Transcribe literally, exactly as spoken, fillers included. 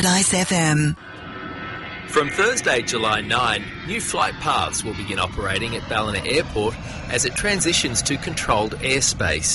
Paradise F M. From Thursday, July ninth, new flight paths will begin operating at Ballina Airport as it transitions to controlled airspace.